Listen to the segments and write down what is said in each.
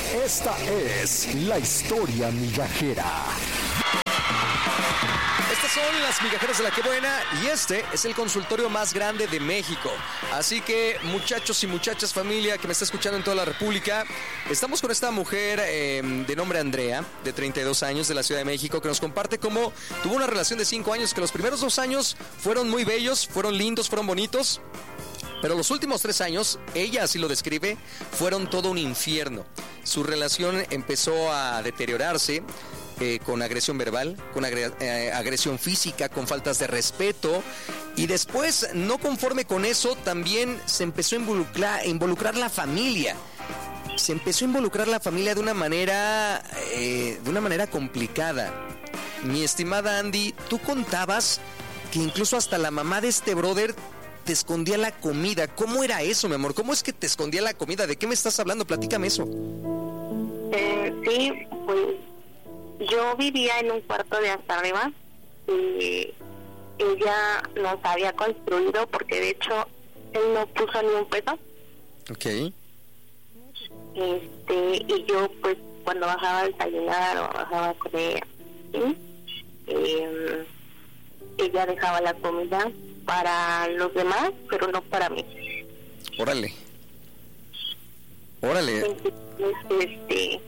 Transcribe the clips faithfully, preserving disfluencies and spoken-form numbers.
Esta es la historia migajera. Estas son las migajeras de la que buena y este es el consultorio más grande de México. Así que muchachos y muchachas, familia que me está escuchando en toda la República, estamos con esta mujer eh, de nombre Andrea, de treinta y dos años, de la Ciudad de México, que nos comparte cómo tuvo una relación de cinco años, que los primeros dos años fueron muy bellos, fueron lindos, fueron bonitos. Pero los últimos tres años, ella así lo describe, fueron todo un infierno. Su relación empezó a deteriorarse eh, con agresión verbal, con agre- eh, agresión física, con faltas de respeto. Y después, no conforme con eso, también se empezó a involucrar, a involucrar la familia. Se empezó a involucrar la familia de una manera, eh, de una manera complicada. Mi estimada Andy, tú contabas que incluso hasta la mamá de este brother te escondía la comida. ¿Cómo era eso, mi amor? ¿Cómo es que te escondía la comida? ¿De qué me estás hablando? Platícame eso. Eh, sí, pues yo vivía en un cuarto de hasta arriba y ella nos había construido porque de hecho él no puso ni un peso. Ok. Este, y yo pues cuando bajaba a desayunar o bajaba a comer, ¿sí? eh, ella dejaba la comida para los demás, pero no para mí. Órale. Órale. Entonces, este,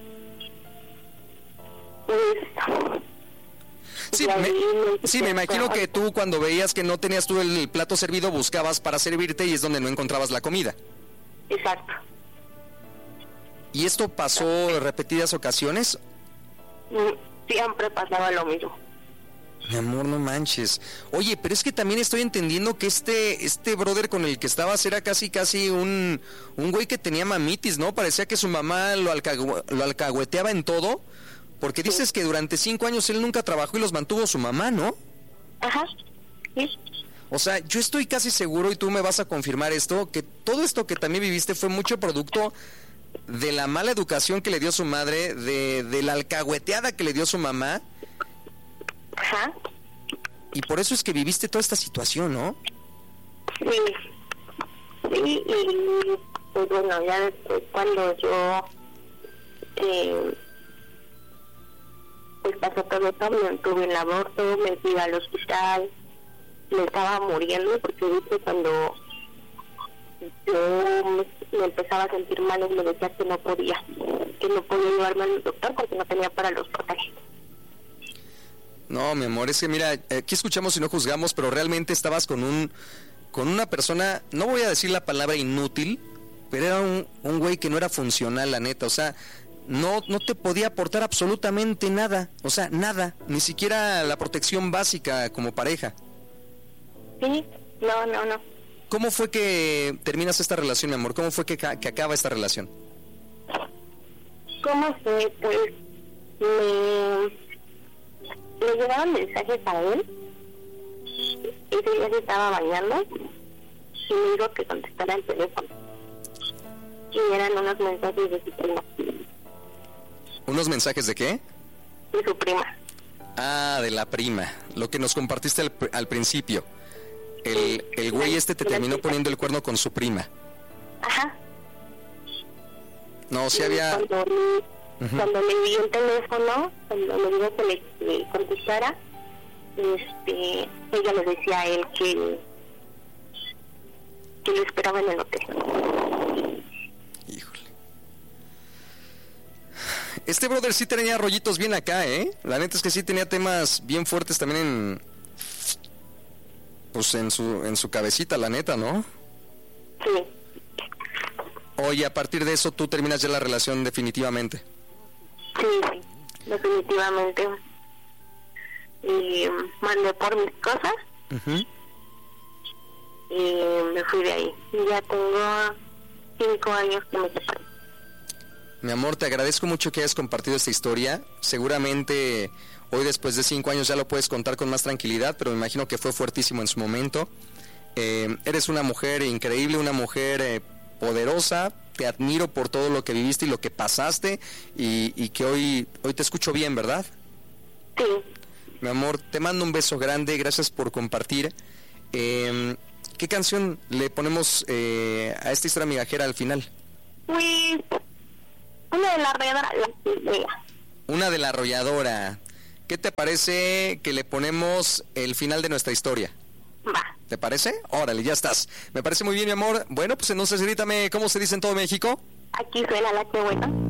pues, Sí, me, sí, me imagino que tú cuando veías que no tenías tú el plato servido, buscabas para servirte y es donde no encontrabas la comida. Exacto. ¿Y esto pasó repetidas ocasiones? Siempre pasaba lo mismo. Mi amor, no manches. Oye, pero es que también estoy entendiendo que este este brother con el que estabas era casi casi un, un güey que tenía mamitis, ¿no? Parecía que su mamá lo, alcahu- lo alcahueteaba en todo, porque dices sí. que durante cinco años él nunca trabajó y los mantuvo su mamá, ¿no? Ajá, sí. O sea, yo estoy casi seguro, y tú me vas a confirmar esto, que todo esto que también viviste fue mucho producto de la mala educación que le dio su madre, de, de la alcahueteada que le dio su mamá. Ajá. Y por eso es que viviste toda esta situación, ¿no? Sí. Sí, y pues bueno, ya después cuando yo eh, pues pasó todo eso, me tuve el aborto, me fui al hospital, me estaba muriendo porque viste cuando yo me, me empezaba a sentir mal y me decía que no podía, que no podía llevarme al doctor porque no tenía para los pasajes. No, mi amor, es que mira, aquí escuchamos y no juzgamos, pero realmente estabas con un con una persona, no voy a decir la palabra inútil, pero era un, un güey que no era funcional, la neta, o sea, no no te podía aportar absolutamente nada, o sea, nada, ni siquiera la protección básica como pareja. Sí, no, no, no. ¿Cómo fue que terminas esta relación, mi amor? ¿Cómo fue que, que acaba esta relación? ¿Cómo fue? Pues me... le llegaron mensajes a él. Ese día se estaba bañando y me dijo que contestara el teléfono. Y eran unos mensajes de su prima. ¿Unos mensajes de qué? De su prima. Ah, de la prima. Lo que nos compartiste al, al principio. El, el güey este te terminó poniendo el cuerno con su prima. Ajá. No, sí había... Cuando, uh-huh. cuando le di el teléfono, cuando le dijo que le, le contestara, este, ella le decía a él que que le esperaba en el hotel. Híjole. Este brother sí tenía rollitos bien acá, ¿eh? La neta es que sí tenía temas bien fuertes también en... pues en su en su cabecita, la neta, ¿no? Sí. Oye, a partir de eso tú terminas ya la relación definitivamente. Sí, sí, definitivamente. Y mandé por mis cosas. Uh-huh. Y me fui de ahí. Y ya tengo cinco años que me separé. Mi amor, te agradezco mucho que hayas compartido esta historia. Seguramente hoy, después de cinco años, ya lo puedes contar con más tranquilidad, pero me imagino que fue fuertísimo en su momento. Eh, eres una mujer increíble, una mujer eh, poderosa. Te admiro por todo lo que viviste y lo que pasaste, y, y que hoy, hoy te escucho bien, ¿verdad? Sí. Mi amor, te mando un beso grande, gracias por compartir. Eh, ¿Qué canción le ponemos eh, a esta historia migajera al final? Pues una de la arrolladora, la que vea. Una de la arrolladora. ¿Qué te parece que le ponemos el final de nuestra historia? Va. ¿Te parece? Órale, ya estás. Me parece muy bien, mi amor. Bueno, pues entonces grítame, ¿cómo se dice en todo México? Aquí suena la que buena.